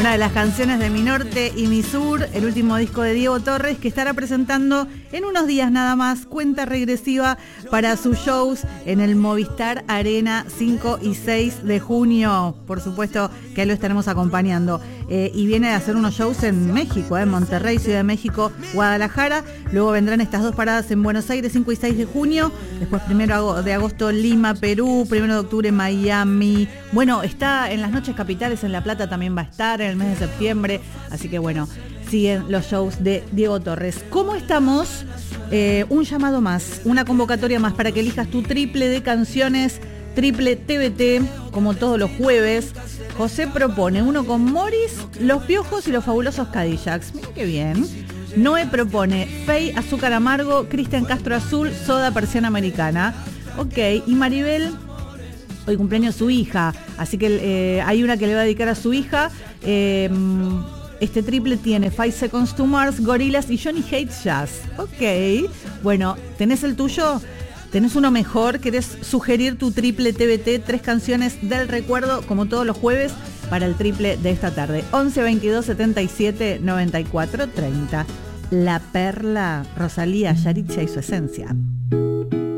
Una de las canciones de Mi Norte y Mi Sur, el último disco de Diego Torres, que estará presentando en unos días nada más, cuenta regresiva para sus shows en el Movistar Arena 5 y 6 de junio. Por supuesto que ahí lo estaremos acompañando. Y viene a hacer unos shows en México, en Monterrey, Ciudad de México, Guadalajara. Luego vendrán estas dos paradas en Buenos Aires, 5 y 6 de junio. Después 1 de agosto, Lima, Perú. 1 de octubre, Miami. Bueno, está en las noches capitales, en La Plata también va a estar en el mes de septiembre. Así que bueno, siguen los shows de Diego Torres. ¿Cómo estamos? Un llamado más, una convocatoria más para que elijas tu triple de canciones, triple TBT, como todos los jueves. José propone uno con Morris, Los Piojos y Los Fabulosos Cadillacs. Miren qué bien. Noé propone Fey, Azúcar Amargo, Cristian Castro Azul, Soda Persiana Americana. Ok, y Maribel, hoy cumpleaños su hija, así que hay una que le va a dedicar a su hija. Este triple tiene 5 Seconds to Mars, Gorillaz y Johnny Hates Jazz. Ok, bueno, ¿tenés el tuyo? ¿Tenés uno mejor? ¿Querés sugerir tu triple TBT? 3 canciones del recuerdo, como todos los jueves, para el triple de esta tarde. 11 22 77 94 30. La Perla, Rosalía, Yaritza y su esencia.